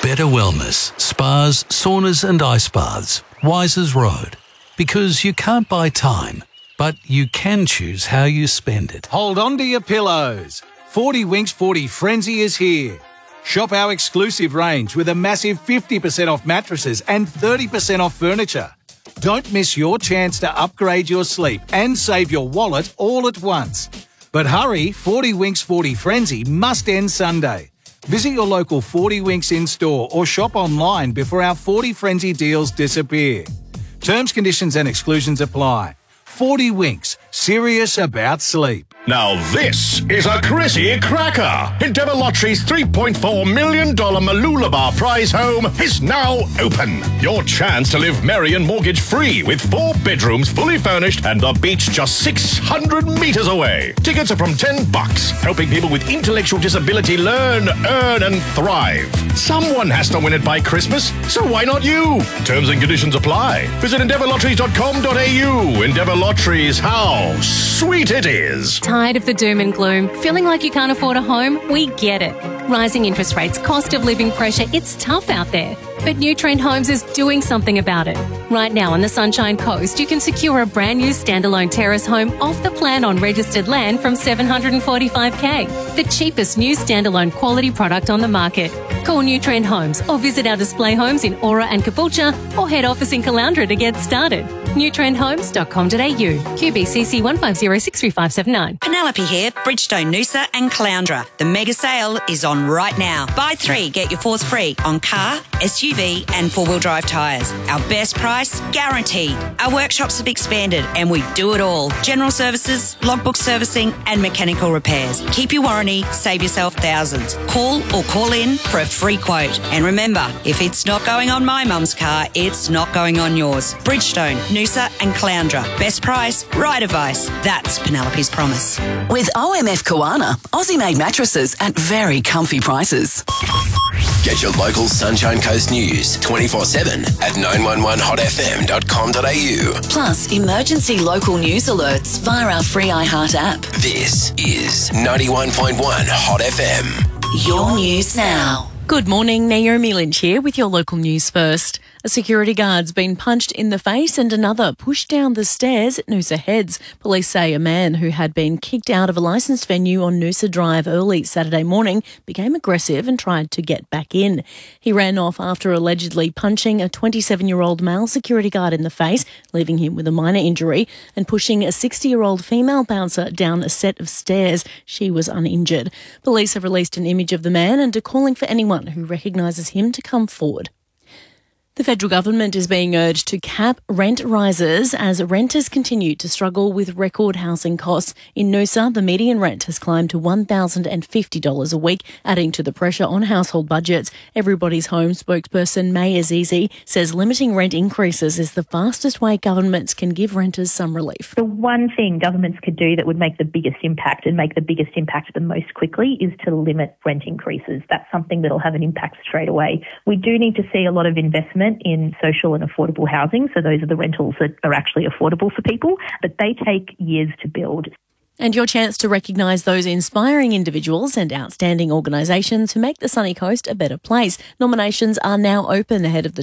better wellness, spas, saunas and ice baths. Wisers Road. Because you can't buy time, but you can choose how you spend it. Hold on to your pillows. 40 Winks 40 Frenzy is here. Shop our exclusive range with a massive 50% off mattresses and 30% off furniture. Don't miss your chance to upgrade your sleep and save your wallet all at once. But hurry, 40 Winks 40 Frenzy must end Sunday. Visit your local 40 Winks in-store or shop online before our 40 Frenzy deals disappear. Terms, conditions and exclusions apply. 40 Winks, serious about sleep. Now this is a Chrissy cracker. Endeavour Lottery's $3.4 million Mooloolaba prize home is now open. Your chance to live merry and mortgage-free with 4 bedrooms fully furnished and the beach just 600 metres away. Tickets are from $10, helping people with intellectual disability learn, earn and thrive. Someone has to win it by Christmas, so why not you? Terms and conditions apply. Visit endeavourlotteries.com.au. Endeavour Lotteries, how sweet it is. Tired of the doom and gloom? Feeling like you can't afford a home? We get it. Rising interest rates, cost of living pressure, it's tough out there. But New Trend Homes is doing something about it. Right now on the Sunshine Coast, you can secure a brand new standalone terrace home off the plan on registered land from $745,000. The cheapest new standalone quality product on the market. Call New Trend Homes or visit our display homes in Aura and Caboolture or head office in Caloundra to get started. newtrendhomes.com.au. QBCC 1506359. Penelope here, Bridgestone, Noosa and Caloundra. The mega sale is on right now. Buy 3, get your 4th free on car, SUV and 4-wheel drive tyres. Our best price guaranteed. Our workshops have expanded and we do it all. General services, logbook servicing and mechanical repairs. Keep your warranty, save yourself thousands. Call or call in for a free quote. And remember, if it's not going on my mum's car, it's not going on yours. Bridgestone, Noosa and Caloundra. Best price, right advice. That's Penelope's promise. With OMF Koana, Aussie-made mattresses at very comfy prices. Get your local Sunshine Coast news 24/7 at 911hotfm.com.au. Plus, emergency local news alerts via our free iHeart app. This is 91.1 Hot FM. Your news now. Good morning, Naomi Lynch here with your local news first. A security guard's been punched in the face and another pushed down the stairs at Noosa Heads. Police say a man who had been kicked out of a licensed venue on Noosa Drive early Saturday morning became aggressive and tried to get back in. He ran off after allegedly punching a 27-year-old male security guard in the face, leaving him with a minor injury, and pushing a 60-year-old female bouncer down a set of stairs. She was uninjured. Police have released an image of the man and are calling for anyone who recognises him to come forward. The federal government is being urged to cap rent rises as renters continue to struggle with record housing costs. In Noosa, the median rent has climbed to $1,050 a week, adding to the pressure on household budgets. Everybody's Home spokesperson May Azizi says limiting rent increases is the fastest way governments can give renters some relief. The one thing governments could do that would make the biggest impact and make the biggest impact the most quickly is to limit rent increases. That's something that will have an impact straight away. We do need to see a lot of investment in social and affordable housing. So those are the rentals that are actually affordable for people, but they take years to build. And your chance to recognise those inspiring individuals and outstanding organisations who make the Sunny Coast a better place. Nominations are now open ahead of the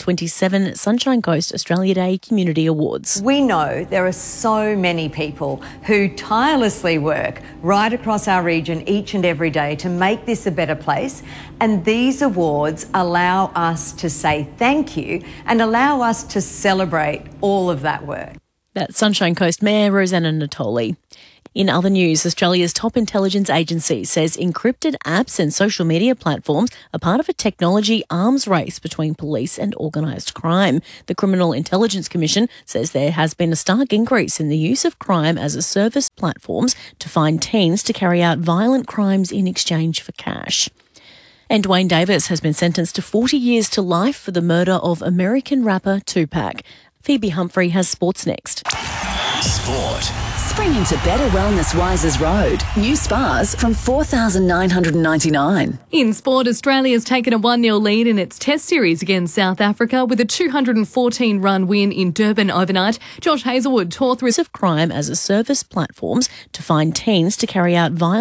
2027 Sunshine Coast Australia Day Community Awards. We know there are so many people who tirelessly work right across our region each and every day to make this a better place, and these awards allow us to say thank you and allow us to celebrate all of that work. That's Sunshine Coast Mayor Rosanna Natoli. In other news, Australia's top intelligence agency says encrypted apps and social media platforms are part of a technology arms race between police and organised crime. The Criminal Intelligence Commission says there has been a stark increase in the use of crime-as-a-service platforms to find teens to carry out violent crimes in exchange for cash. And Dwayne Davis has been sentenced to 40 years to life for the murder of American rapper Tupac. Phoebe Humphrey has sports next. Sport. Spring into better wellness Wisers Road. New spas from $4,999. In sport, Australia's taken a 1-0 lead in its Test series against South Africa with a 214-run win in Durban overnight. Josh Hazelwood tore through of crime-as-a-service platforms to find teens to carry out violent